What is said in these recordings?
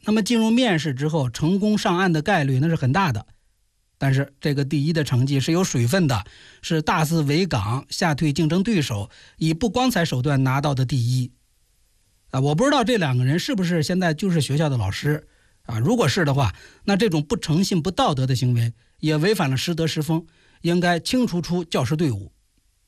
那么进入面试之后成功上岸的概率那是很大的。但是这个第一的成绩是有水分的，是大肆围岗吓退竞争对手，以不光彩手段拿到的第一。我不知道这两个人是不是现在就是学校的老师如果是的话，那这种不诚信不道德的行为也违反了师德师风，应该清除出教师队伍。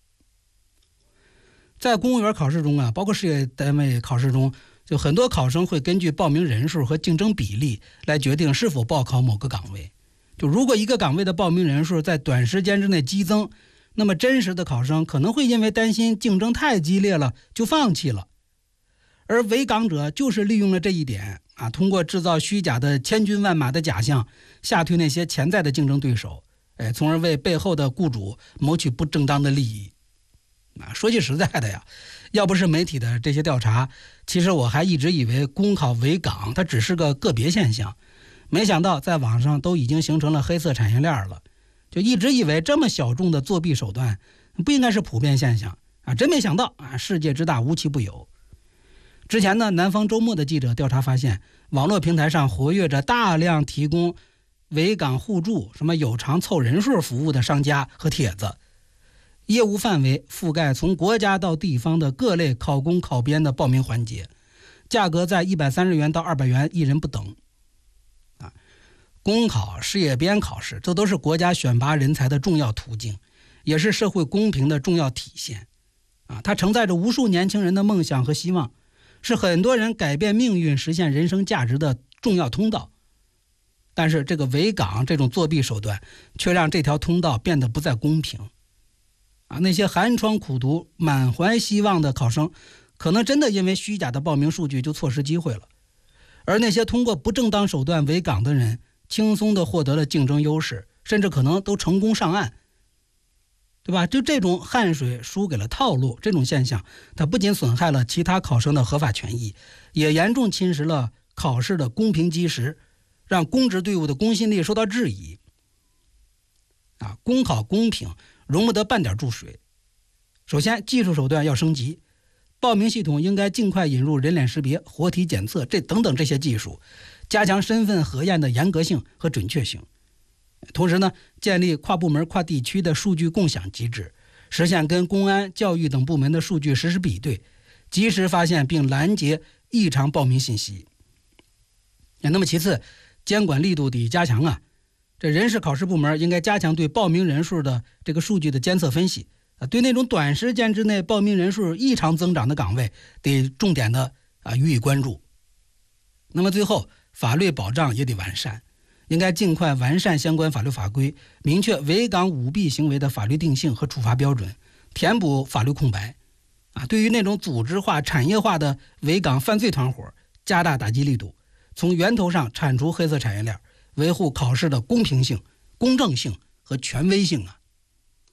在公务员考试中包括事业单位考试中，就很多考生会根据报名人数和竞争比例来决定是否报考某个岗位。就如果一个岗位的报名人数在短时间之内激增，那么真实的考生可能会因为担心竞争太激烈了就放弃了。而围岗者就是利用了这一点通过制造虚假的千军万马的假象，吓退那些潜在的竞争对手，从而为背后的雇主谋取不正当的利益。说句实在的呀，要不是媒体的这些调查，其实我还一直以为公考围岗它只是个个别现象，没想到在网上都已经形成了黑色产业链了。就一直以为这么小众的作弊手段不应该是普遍现象真没想到世界之大无奇不有。之前呢，南方周末的记者调查发现，网络平台上活跃着大量提供围岗互助、什么有偿凑人数服务的商家和帖子，业务范围覆盖从国家到地方的各类考公考编的报名环节，价格在130元到200元一人不等。公考、事业编考试，这都是国家选拔人才的重要途径，也是社会公平的重要体现。它承载着无数年轻人的梦想和希望，是很多人改变命运、实现人生价值的重要通道。但是这个围岗这种作弊手段，却让这条通道变得不再公平。那些寒窗苦读、满怀希望的考生，可能真的因为虚假的报名数据就错失机会了。而那些通过不正当手段围岗的人，轻松地获得了竞争优势，甚至可能都成功上岸，对吧？就这种汗水输给了套路这种现象，它不仅损害了其他考生的合法权益，也严重侵蚀了考试的公平基石，让公职队伍的公信力受到质疑。公考公平容不得半点注水。首先，技术手段要升级，报名系统应该尽快引入人脸识别、活体检测等等这些技术，加强身份核验的严格性和准确性。同时呢，建立跨部门跨地区的数据共享机制，实现跟公安、教育等部门的数据实时比对，及时发现并拦截异常报名信息。那么其次，监管力度得加强这人事考试部门应该加强对报名人数的这个数据的监测分析，对那种短时间之内报名人数异常增长的岗位得重点的予以关注。那么最后，法律保障也得完善，应该尽快完善相关法律法规，明确围岗舞弊行为的法律定性和处罚标准，填补法律空白。对于那种组织化、产业化的围岗犯罪团伙，加大打击力度，从源头上铲除黑色产业链，维护考试的公平性、公正性和权威性